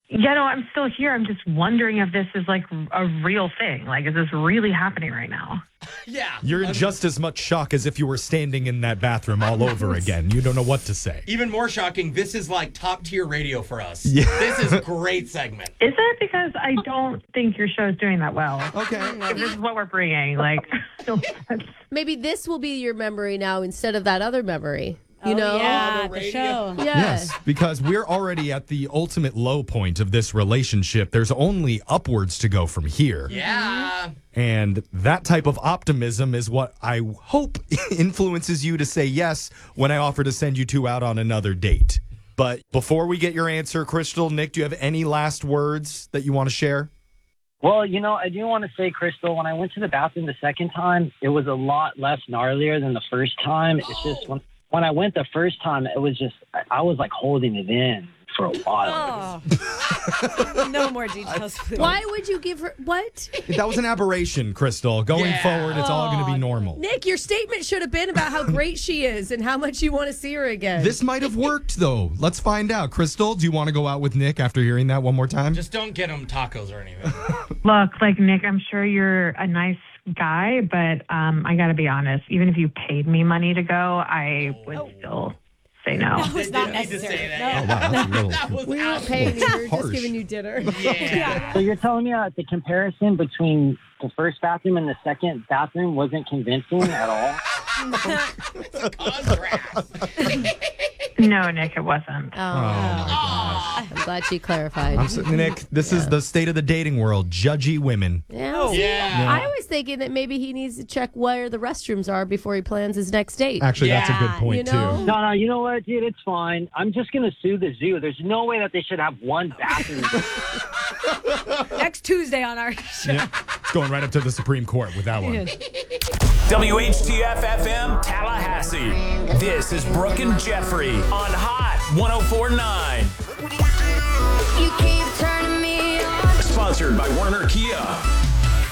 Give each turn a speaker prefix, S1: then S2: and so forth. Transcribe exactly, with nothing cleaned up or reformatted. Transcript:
S1: Yeah, no, I'm still here. I'm just wondering if this is like a real thing. Like, is this really happening right now?
S2: Yeah.
S3: You're in just as much shock as if you were standing in that bathroom all over again. You don't know what to say.
S2: Even more shocking, this is like top tier radio for us.
S3: Yeah.
S2: This is a great segment.
S1: Is it? Because I don't think your show's doing that well.
S3: Okay.
S1: If this is what we're bringing, like, no offense.
S4: Maybe this will be your memory now instead of that other memory. You
S5: oh,
S4: know?
S5: yeah,
S2: the
S5: the,
S2: radio.
S5: show.
S4: Yeah.
S3: Yes, because we're already at the ultimate low point of this relationship. There's only upwards to go from here.
S2: Yeah.
S3: And that type of optimism is what I hope influences you to say yes when I offer to send you two out on another date. But before we get your answer, Crystal, Nick, do you have any last words that you want to share?
S6: Well, you know, I do want to say, Crystal, when I went to the bathroom the second time, it was a lot less gnarlier than the first time. It's just when, when I went the first time, it was just, I, I was like holding it in for a while.
S5: Oh. No more details, please.
S4: Why would you give her what?
S3: That was an aberration, Crystal. Going
S2: Yeah.
S3: forward, it's all going to be normal.
S4: Nick, your statement should have been about how great she is and how much you want to see her again.
S3: This might have worked, though. Let's find out. Crystal, do you want to go out with Nick after hearing that one more time?
S2: Just don't get him tacos or anything.
S1: Look, like, Nick, I'm sure you're a nice guy, but um, I got to be honest. Even if you paid me money to go, I would
S5: Oh.
S1: still say no.
S5: That was not
S2: Didn't need to
S5: necessary.
S2: say that.
S5: No.
S3: Oh, wow, that's a little...
S2: That was
S4: we
S2: out.
S4: weren't paying you. We were
S3: Harsh.
S4: just giving you dinner.
S2: Yeah.
S6: So you're telling me that the comparison between the first bathroom and the second bathroom wasn't convincing at all?
S2: Contrast.
S1: No, Nick, it wasn't.
S4: Oh,
S3: my gosh.
S4: I'm glad she clarified.
S3: I'm so, Nick, this is the state of the dating world. Judgy women.
S4: Yeah.
S2: Yeah.
S4: I was thinking that maybe he needs to check where the restrooms are before he plans his next date.
S3: Actually, that's a good
S2: Yeah,
S3: point,
S4: you know?
S3: too.
S6: No, no, you know what, dude? It's fine. I'm just going to sue the zoo. There's no way that they should have one bathroom.
S5: Next Tuesday on our show.
S3: Yeah. It's going right up to the Supreme Court with that one.
S7: W H T F F M Tallahassee. This is Brooke and Jeffrey on Hot one oh four point nine.
S8: You keep turning me on.
S7: Sponsored by Werner Kia.